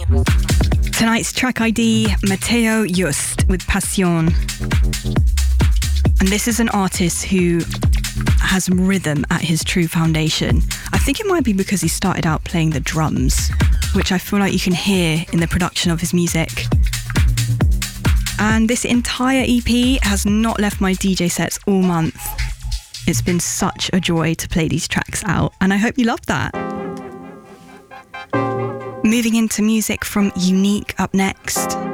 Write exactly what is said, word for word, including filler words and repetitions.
Tonight's track I D, Matteo Just with Passion. And this is an artist who has rhythm at his true foundation. I think it might be because he started out playing the drums, which I feel like you can hear in the production of his music. And this entire E P has not left my D J sets all month. It's been such a joy to play these tracks out, and I hope you love that. Moving into music from Unique up next.